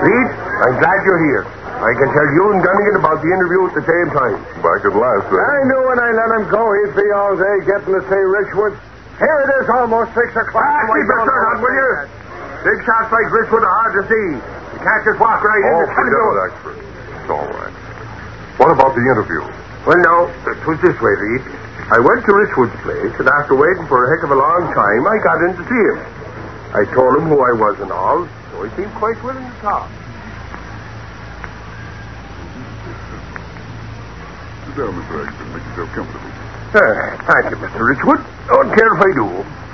Pete, I'm glad you're here. I can tell you and Gunnigan about the interview at the same time. Back at last, then. I knew when I let him go he'd be all day getting to see Richwood. Here it is, almost 6 o'clock. Keep your shirt on, will you? Big shots like Richwood are hard to see. You can't just walk right in. Forget it, Axford. It's all right. What about the interview? Well, no, it was this way, Reed. I went to Richwood's place, and after waiting for a heck of a long time, I got in to see him. I told him who I was and all, so he seemed quite willing to talk. Sit down, Mr. Axford. Make yourself comfortable. Thank you, Mr. Richwood. Don't care if I do.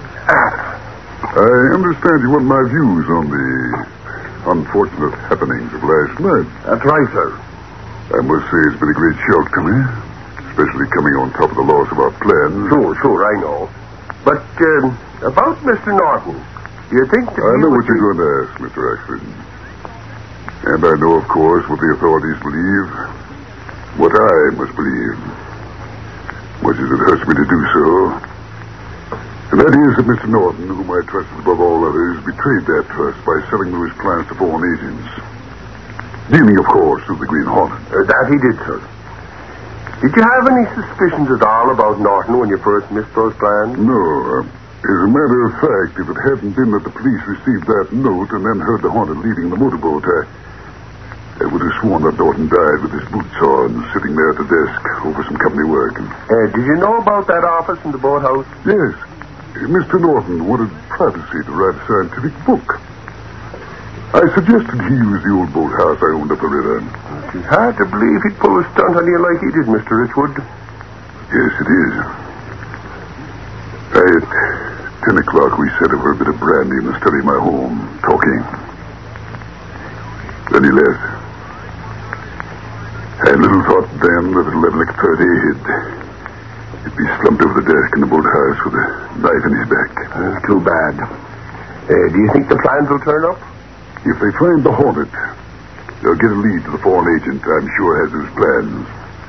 I understand you want my views on the unfortunate happenings of last night. That's right, sir. I must say it's been a great shock to me, especially coming on top of the loss of our plans. Sure, I know. But, about Mr. Norton, do you think that I know what you're going to ask, Mr. Axford. And I know, of course, what the authorities believe, what I must believe, much as it hurts me to do so. And that is that Mr. Norton, whom I trusted above all others, betrayed that trust by selling those plans to foreign agents. Dealing, of course, with the Green Hornet. That he did, sir. Did you have any suspicions at all about Norton when you first missed those plans? No. As a matter of fact, if it hadn't been that the police received that note and then heard the Hornet leaving the motorboat, I would have sworn that Norton died with his boots on, sitting there at the desk over some company work. Did you know about that office in the boathouse? Yes. Mr. Norton wanted privacy to write a scientific book. I suggested he use the old boathouse I owned up the river. It's hard to believe he'd pull a stunt on you like he did, Mr. Richwood. Yes, it is. At 10 o'clock, we sat over a bit of brandy in the study of my home, talking. Then he left. I little thought then that at 11:30 he'd be slumped over the desk in the boathouse with a knife in his back. Too bad. Do you think the plans will turn up? If they find the Hornet, they'll get a lead to the foreign agent I'm sure has those plans.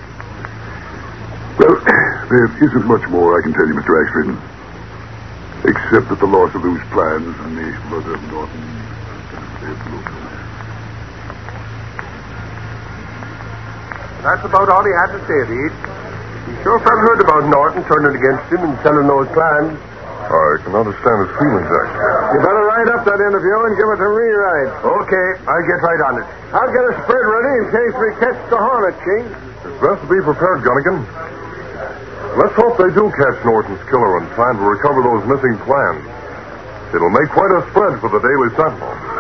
Well, there isn't much more I can tell you, Mr. Axford, except that the loss of those plans and the murder of Norton is local. That's about all he had to say, Reed. He sure felt hurt about Norton turning against him and selling those plans. I can understand his feelings, Axford. You better write up that interview and give it to rewrite. Okay, I'll get right on it. I'll get a spread ready in case we catch the Hornet, King. It's best to be prepared, Gunnigan. Let's hope they do catch Norton's killer in time to recover those missing plans. It'll make quite a spread for the Daily Sentinel.